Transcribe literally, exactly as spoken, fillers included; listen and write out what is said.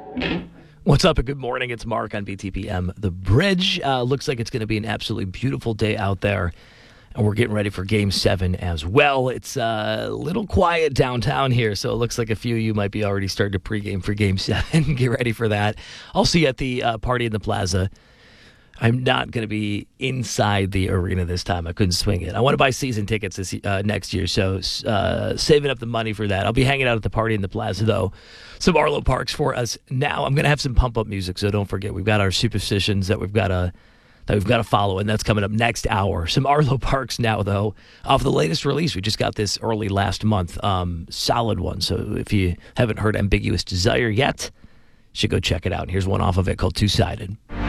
What's up and good morning? It's Mark on B T P M. The Bridge uh, looks like it's going to be an absolutely beautiful day out there, and we're getting ready for Game seven as well. It's uh, a little quiet downtown here, so it looks like a few of you might be already starting to pregame for Game seven. Get ready for that. I'll see you at the uh, party in the plaza. I'm not going to be inside the arena this time. I couldn't swing it. I want to buy season tickets this uh, next year, so uh, saving up the money for that. I'll be hanging out at the party in the plaza, though. Some Arlo Parks for us now. I'm going to have some pump-up music, so don't forget. We've got our superstitions that we've got to that we've got to follow, and that's coming up next hour. Some Arlo Parks now, though, off the latest release. We just got this early last month. Um, solid one. So if you haven't heard Ambiguous Desire yet, you should go check it out. Here's one off of it called Two-Sided.